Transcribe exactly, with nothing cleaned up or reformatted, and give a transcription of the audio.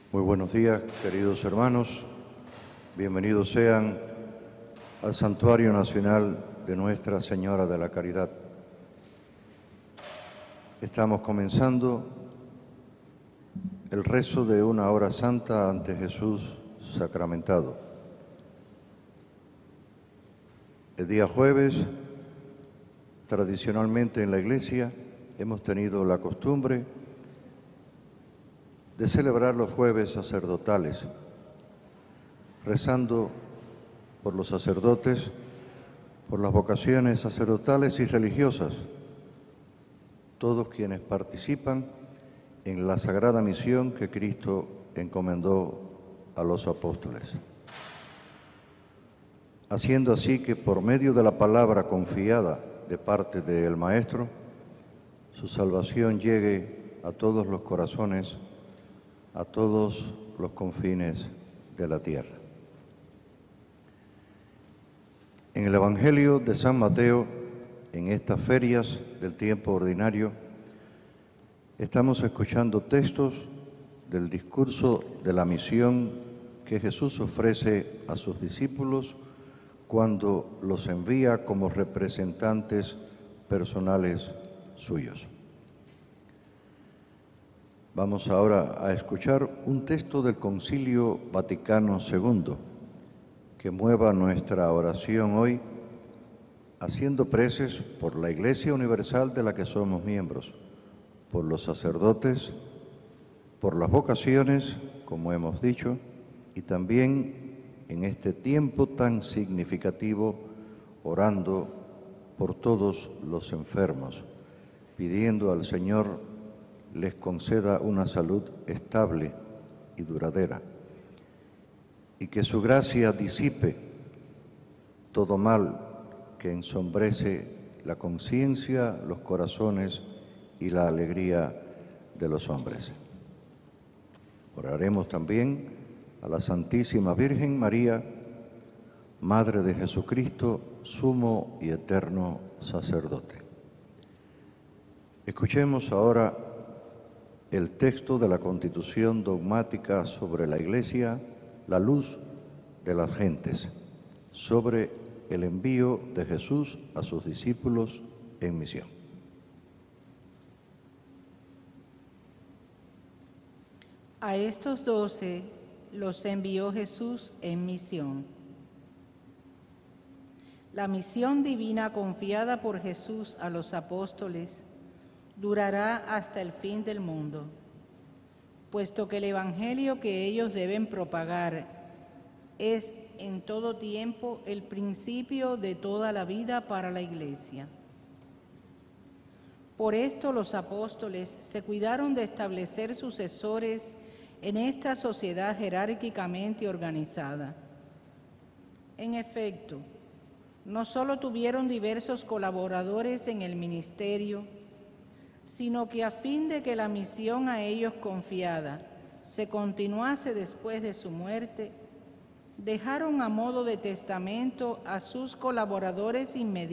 Muy buenos días, queridos hermanos. Bienvenidos sean al Santuario Nacional de Nuestra Señora de la Caridad. Estamos comenzando el rezo de una hora santa ante Jesús sacramentado. El día jueves, tradicionalmente en la Iglesia, hemos tenido la costumbre de celebrar los jueves sacerdotales, rezando por los sacerdotes, por las vocaciones sacerdotales y religiosas, todos quienes participan en la sagrada misión que Cristo encomendó a los apóstoles. Haciendo así que por medio de la palabra confiada de parte del Maestro, su salvación llegue a todos los corazones, a todos los confines de la tierra. En el Evangelio de San Mateo, en estas ferias del tiempo ordinario, estamos escuchando textos del discurso de la misión que Jesús ofrece a sus discípulos cuando los envía como representantes personales suyos. Vamos ahora a escuchar un texto del Concilio Vaticano segundo que mueva nuestra oración hoy, haciendo preces por la Iglesia Universal de la que somos miembros, por los sacerdotes, por las vocaciones, como hemos dicho, y también en este tiempo tan significativo, orando por todos los enfermos, pidiendo al Señor les conceda una salud estable y duradera, y que su gracia disipe todo mal que ensombrece la conciencia, los corazones y la alegría de los hombres. Oraremos también a la Santísima Virgen María, Madre de Jesucristo, sumo y eterno sacerdote. Escuchemos ahora el texto de la Constitución dogmática sobre la Iglesia, la luz de las gentes, sobre el envío de Jesús a sus discípulos en misión. A estos doce los envió Jesús en misión. La misión divina confiada por Jesús a los apóstoles durará hasta el fin del mundo, puesto que el Evangelio que ellos deben propagar es en todo tiempo el principio de toda la vida para la Iglesia. Por esto los apóstoles se cuidaron de establecer sucesores en esta sociedad jerárquicamente organizada. En efecto, no solo tuvieron diversos colaboradores en el ministerio, sino que a fin de que la misión a ellos confiada se continuase después de su muerte, dejaron a modo de testamento a sus colaboradores inmediatos